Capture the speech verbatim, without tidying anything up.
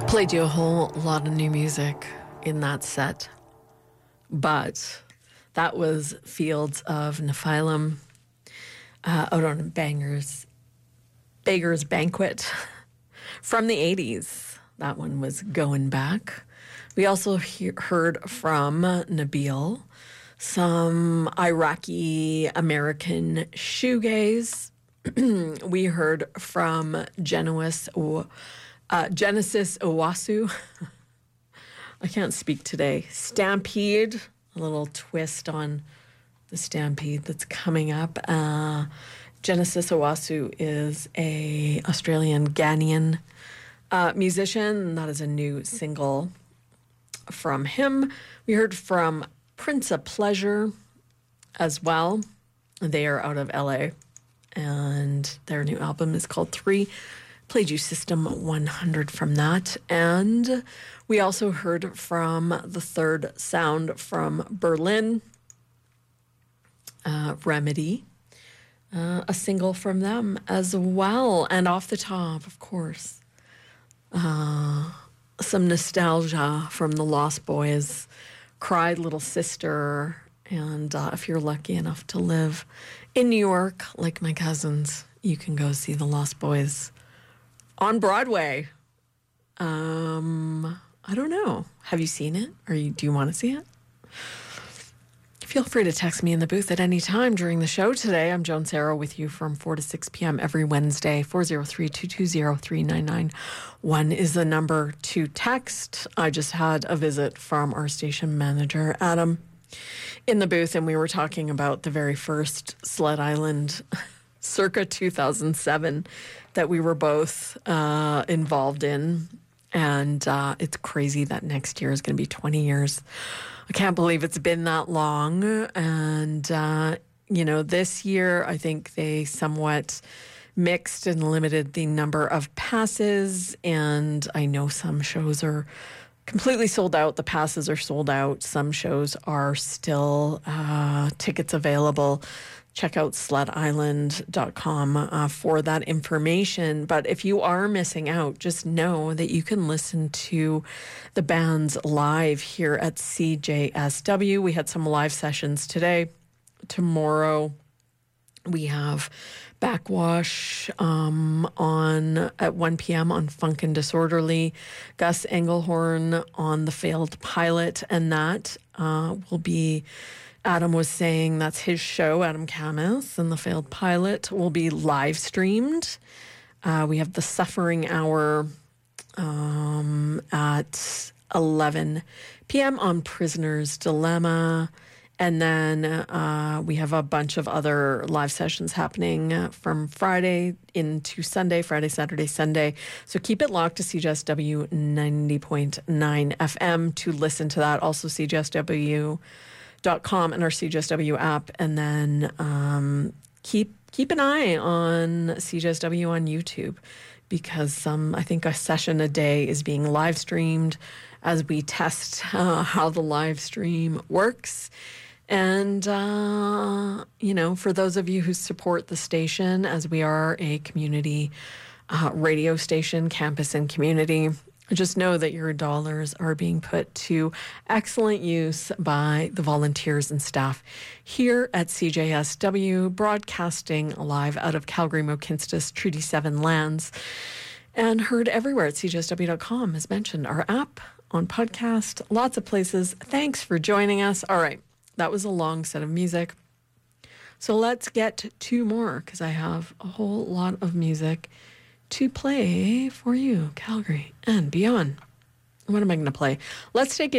Played you a whole lot of new music in that set, but that was Fields of Nephilim uh, out on Bangers, Beggar's Banquet from the eighties. That one was Going Back. We also he- heard from Nabil some Iraqi American shoegaze. We heard from Genesis, uh, Genesis Owasu. I can't speak today. Stampede, a little twist on the Stampede that's coming up. Uh, Genesis Owasu is a Australian Ghanaian uh, musician. That is a new single from him. We heard from Prince of Pleasure as well. They are out of L A, and their new album is called Three. Played you System one hundred from that. And we also heard from The Third Sound from Berlin, uh, Remedy, uh, a single from them as well. And off the top, of course, uh, some nostalgia from the Lost Boys, Cried Little Sister. And uh, if you're lucky enough to live in New York, like my cousins, you can go see the Lost Boys on Broadway. Um, I don't know. Have you seen it? Or you, do you want to see it? Feel free to text me in the booth at any time during the show today. I'm Joan Sarah with you from four to six p.m. every Wednesday. four oh three, two two zero, three nine nine one is the number to text. I just had a visit from our station manager, Adam, in the booth, and we were talking about the very first Sled Island circa two thousand seven that we were both uh, involved in. And uh, it's crazy that next year is going to be twenty years. I can't believe it's been that long. And, uh, you know, this year, I think they somewhat mixed and limited the number of passes. And I know some shows are completely sold out. The passes are sold out. Some shows are still uh, tickets available. Check out sled island dot com uh, for that information. But if you are missing out, just know that you can listen to the bands live here at C J S W. We had some live sessions today. Tomorrow we have Backwash um, on at one p.m. on Funk and Disorderly, Gus Engelhorn on The Failed Pilot, and that uh, will be, Adam was saying that's his show, Adam Camus, and The Failed Pilot will be live streamed. Uh, we have The Suffering Hour um, at eleven p.m. on Prisoner's Dilemma. And then uh, we have a bunch of other live sessions happening from Friday into Sunday, Friday, Saturday, Sunday. So keep it locked to C J S W ninety point nine F M to listen to that. Also C J S W dot com and our C J S W app. And then um, keep keep an eye on C J S W on YouTube, because some, I think a session a day is being live streamed as we test uh, how the live stream works. And, uh, you know, for those of you who support the station, as we are a community uh, radio station, campus and community, just know that your dollars are being put to excellent use by the volunteers and staff here at C J S W, broadcasting live out of Calgary, Mohkinstsis, Treaty seven lands, and heard everywhere at C J S W dot com, as mentioned, our app, on podcast, lots of places. Thanks for joining us. All right. That was a long set of music. So let's get two more, because I have a whole lot of music to play for you, Calgary and beyond. What am I going to play? Let's take it.